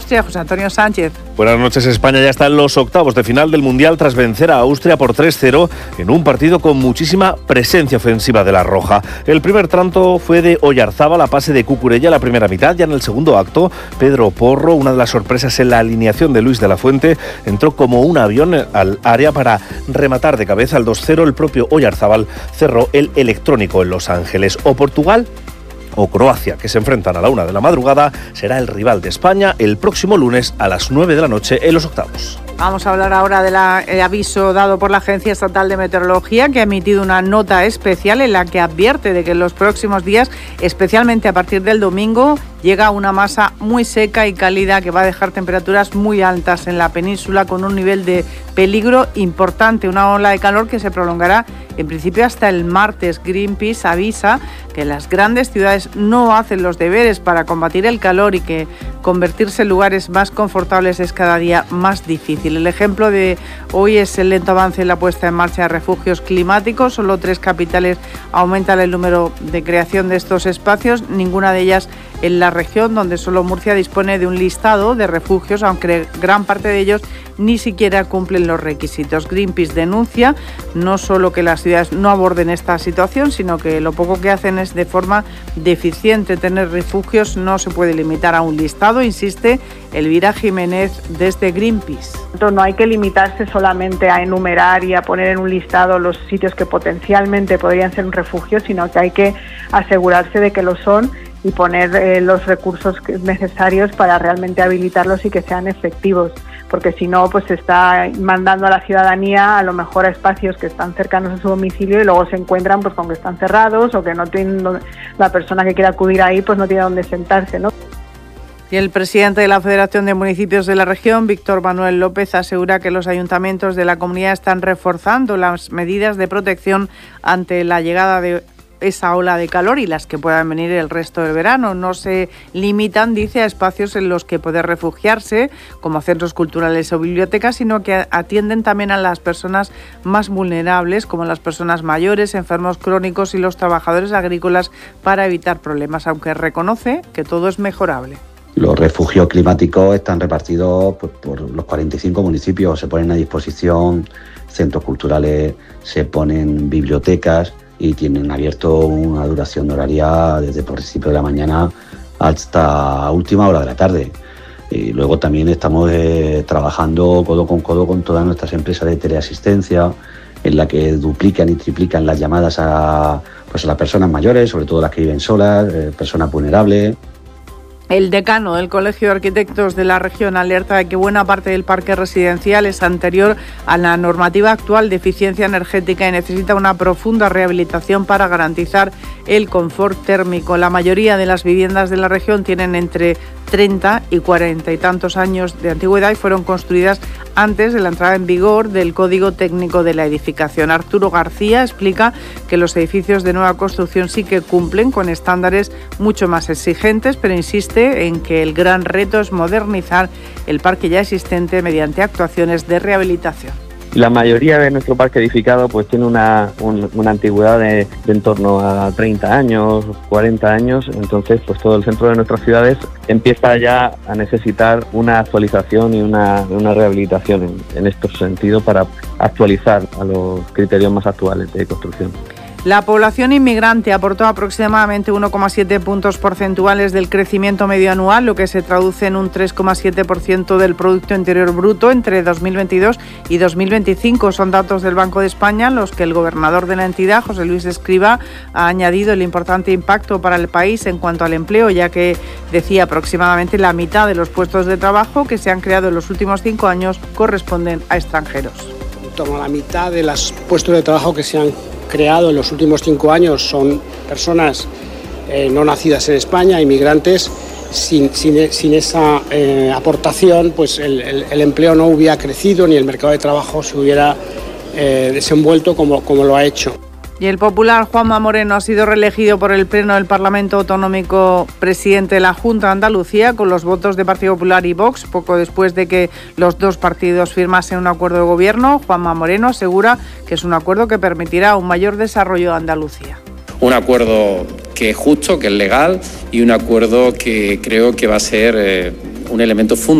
Austria, José Antonio Sánchez. Buenas noches. España ya está en los octavos de final del Mundial tras vencer a Austria por 3-0 en un partido con muchísima presencia ofensiva de la Roja. El primer tanto fue de Oyarzábal a pase de Cucurella la primera mitad. Ya en el segundo acto, Pedro Porro, una de las sorpresas en la alineación de Luis de la Fuente, entró como un avión al área para rematar de cabeza al 2-0. El propio Oyarzábal cerró el electrónico en Los Ángeles. O Portugal o Croacia, que se enfrentan a la 1 de la madrugada, será el rival de España el próximo lunes a las 9 de la noche en los octavos. Vamos a hablar ahora del aviso dado por la Agencia Estatal de Meteorología, que ha emitido una nota especial en la que advierte de que en los próximos días, especialmente a partir del domingo, llega una masa muy seca y cálida que va a dejar temperaturas muy altas en la península con un nivel de peligro importante, una ola de calor que se prolongará en principio hasta el martes. Greenpeace avisa que las grandes ciudades no hacen los deberes para combatir el calor y que convertirse en lugares más confortables es cada día más difícil. El ejemplo de hoy es el lento avance en la puesta en marcha de refugios climáticos. Solo 3 capitales aumentan el número de creación de estos espacios, ninguna de ellas en la región, donde solo Murcia dispone de un listado de refugios, aunque gran parte de ellos ni siquiera cumplen los requisitos. Greenpeace denuncia no solo que las ciudades no aborden esta situación, sino que lo poco que hacen es de forma deficiente. Tener refugios no se puede limitar a un listado, insiste Elvira Jiménez desde Greenpeace. No hay que limitarse solamente a enumerar y a poner en un listado los sitios que potencialmente podrían ser un refugio, sino que hay que asegurarse de que lo son y poner los recursos necesarios para realmente habilitarlos y que sean efectivos, porque si no, pues se está mandando a la ciudadanía a lo mejor a espacios que están cercanos a su domicilio y luego se encuentran pues con que están cerrados o que no tienen, la persona que quiera acudir ahí pues no tiene dónde sentarse, ¿no? Y el presidente de la Federación de Municipios de la región, Víctor Manuel López, asegura que los ayuntamientos de la comunidad están reforzando las medidas de protección ante la llegada de esa ola de calor y las que puedan venir el resto del verano. No se limitan, dice, a espacios en los que poder refugiarse, como centros culturales o bibliotecas, sino que atienden también a las personas más vulnerables, como las personas mayores, enfermos crónicos y los trabajadores agrícolas, para evitar problemas, aunque reconoce que todo es mejorable. Los refugios climáticos están repartidos por los 45 municipios, se ponen a disposición centros culturales, se ponen bibliotecas y tienen abierto una duración horaria desde por principio de la mañana hasta última hora de la tarde. Y luego también estamos trabajando codo con todas nuestras empresas de teleasistencia, en la que duplican y triplican las llamadas a las personas mayores, sobre todo las que viven solas, personas vulnerables. El decano del Colegio de Arquitectos de la región alerta de que buena parte del parque residencial es anterior a la normativa actual de eficiencia energética y necesita una profunda rehabilitación para garantizar el confort térmico. La mayoría de las viviendas de la región tienen entre 30 y 40 y tantos años de antigüedad y fueron construidas antes de la entrada en vigor del Código Técnico de la Edificación. Arturo García explica que los edificios de nueva construcción sí que cumplen con estándares mucho más exigentes, pero insiste en que el gran reto es modernizar el parque ya existente mediante actuaciones de rehabilitación. La mayoría de nuestro parque edificado pues tiene una antigüedad de en torno a 30 años, 40 años, entonces pues todo el centro de nuestras ciudades empieza ya a necesitar una actualización y una rehabilitación en este sentido para actualizar a los criterios más actuales de construcción. La población inmigrante aportó aproximadamente 1,7 puntos porcentuales del crecimiento medio anual, lo que se traduce en un 3,7% del Producto Interior Bruto entre 2022 y 2025. Son datos del Banco de España, los que el gobernador de la entidad, José Luis Escrivá, ha añadido el importante impacto para el país en cuanto al empleo, ya que decía aproximadamente la mitad de los puestos de trabajo que se han creado en los últimos 5 años corresponden a extranjeros. En torno a la mitad de los puestos de trabajo que se han creado en los últimos 5 años son personas no nacidas en España, inmigrantes. Sin esa aportación, pues el empleo no hubiera crecido ni el mercado de trabajo se hubiera desenvuelto como lo ha hecho. Y el popular Juanma Moreno ha sido reelegido por el Pleno del Parlamento Autonómico presidente de la Junta de Andalucía con los votos de Partido Popular y Vox, poco después de que los dos partidos firmasen un acuerdo de gobierno. Juanma Moreno asegura que es un acuerdo que permitirá un mayor desarrollo de Andalucía. Un acuerdo que es justo, que es legal y un acuerdo que creo que va a ser un elemento fundamental